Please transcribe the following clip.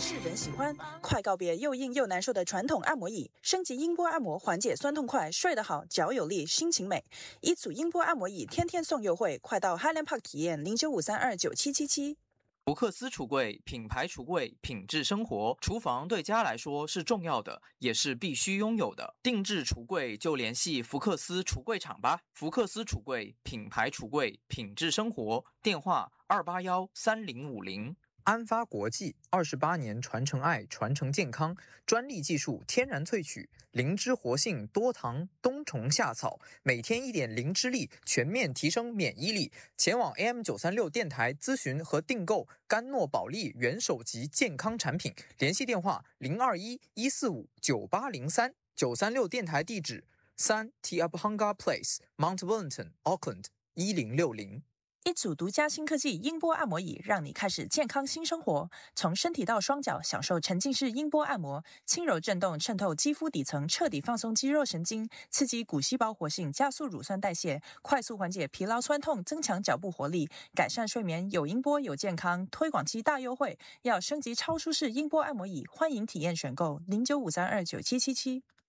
是人喜欢。快告别又硬又难受的传统按摩椅，升级音波按摩，缓解酸痛快，睡得好，脚有力，心情美。一组音波按摩椅天天送优惠，快到 Highland Park 体验0953297777。 福克斯橱柜，品牌橱柜，品质生活。厨房对家来说是重要的，也是必须拥有的。定制橱柜就联系福克斯橱柜厂吧。福克斯橱柜，品牌橱柜，品质生活。电话2813050。 安发国际28年传承爱，传承健康，专利技术，天然萃取，灵芝活性，多糖，冬虫夏草，每天一点灵芝力，全面提升免疫力。前往 AM936 电台咨询和订购甘诺宝利元首级健康产品，联系电话021-145-9803。936电台地址3 Tiabhanga Place Mount Wellington Auckland 1060。 一组独家新科技音波按摩椅，让你开始健康新生活。从身体到双脚，享受沉浸式音波按摩，轻柔震动渗透肌肤底层，彻底放松肌肉神经，刺激骨细胞活性，加速乳酸代谢，快速缓解疲劳酸痛，增强脚部活力，改善睡眠。有音波有健康，推广期大优惠，要升级超舒适音波按摩椅，欢迎体验选购0953297777。